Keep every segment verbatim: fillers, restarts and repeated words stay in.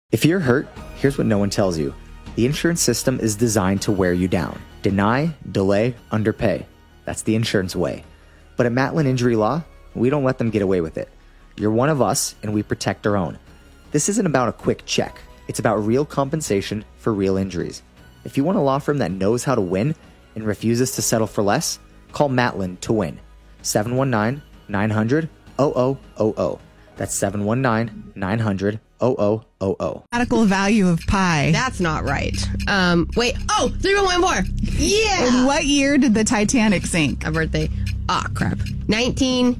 If you're hurt, here's what no one tells you. The insurance system is designed to wear you down. Deny, delay, underpay. That's the insurance way. But at Matlin Injury Law, we don't let them get away with it. You're one of us, and we protect our own. This isn't about a quick check. It's about real compensation for real injuries. If you want a law firm that knows how to win and refuses to settle for less, call Matlin to win. seven one nine, nine hundred, zero zero zero zero. That's seven one nine, nine hundred, zero zero zero zero. Mathematical value of pi. That's not right. Um, wait. Oh, three one one four. Yeah. In what year did the Titanic sink? A birthday. Ah, crap. nineteen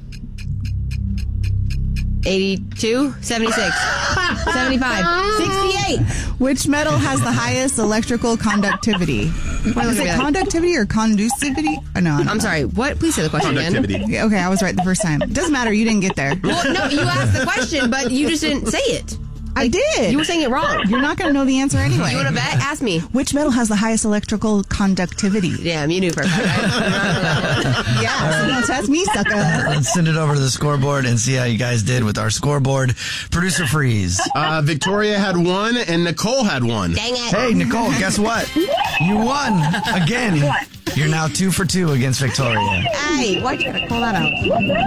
eighty-two, seventy-six, seventy-five, sixty-eight. Which metal has the highest electrical conductivity? What, is it conductivity or conducivity? Oh, no, I'm sorry. What? Please say the question again. Okay, okay, I was right the first time. Doesn't matter. You didn't get there. Well, no, you asked the question, but you just didn't say it. I did. You were saying it wrong. You're not going to know the answer anyway. You want to bet? Ask me. Which metal has the highest electrical conductivity? Damn, you knew first. Right? Yeah, so don't test me, sucker. Let's send it over to the scoreboard and see how you guys did with our scoreboard. Producer Freeze. Uh, Victoria had one and Nicole had one. Dang it. Hey, Nicole, guess what? You won again. You're now two for two against Victoria. Hey, why'd you call that out?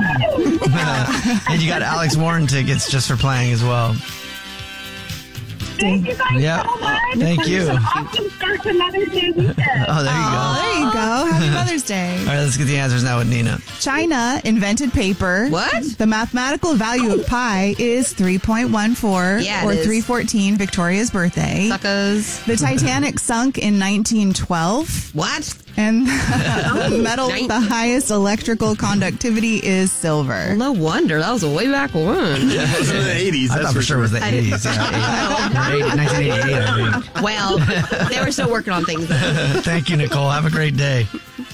And you got Alex Warren tickets just for playing as well. Thank you guys Yep. so much. Thank you. Awesome start to Mother's Day weekend. Oh, there you go. Oh, there you go. Happy Mother's Day. All right, let's get the answers now with Nina. China invented paper. What? The mathematical value of pi is three point one four Yeah, it or is. three fourteen, Victoria's birthday. Suckers. The Titanic sunk in nineteen twelve. What? And the metal with the highest electrical conductivity is silver. No wonder. That was a way back when. That was in the eighties. I thought for sure it was the eighties. Yeah, nineteen eighty-eight, I think. Well, they were still working on things then. Thank you, Nicole. Have a great day.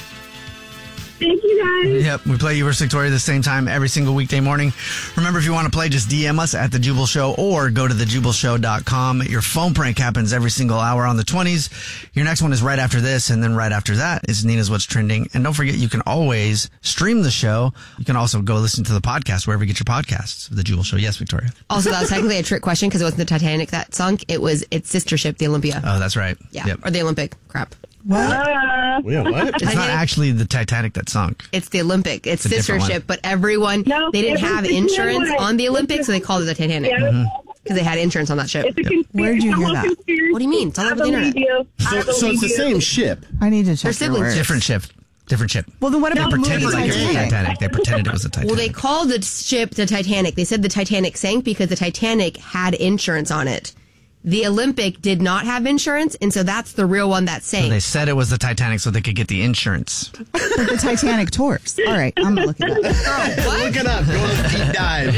Thank you guys. Yep, we play You Versus Victoria the same time every single weekday morning. Remember, if you want to play, just D M us at The Jubal Show or go to the jubal show dot com. Your phone prank happens every single hour on the twenties. Your next one is right after this, and then right after that is Nina's What's Trending. And don't forget, you can always stream the show. You can also go listen to the podcast wherever you get your podcasts. The Jubal Show. Yes, Victoria. Also, that was technically a trick question because it wasn't the Titanic that sunk. It was its sister ship, the Olympia. Oh, that's right. Yeah, Yep. or the Olympic. Crap. What? Uh, Yeah, what? It's not actually the Titanic that sunk. It's the Olympic. It's, It's a sister different one. ship, but everyone, No, they didn't it was have the same insurance one. on the Olympic, so they called it the Titanic. yeah, Mm-hmm. Because they had insurance on that ship. it's a conspiracy. Where'd you hear that? Conspiracy. What do you mean? It's all I over the believe internet. you. I So, so it's believe the you. same ship. I need to check They're your siblings. words. Different ship. Different ship. Well, then what They about the movie pretended like it was the Titanic? Titanic. They pretended it was the Titanic. Well, they called the ship the Titanic. They said the Titanic sank because the Titanic had insurance on it. The Olympic did not have insurance, and so that's the real one that sank. So they said it was the Titanic so they could get the insurance. But the Titanic tours. All right, I'm going to look it up. Girl, what? Look it up. Go on a deep dive.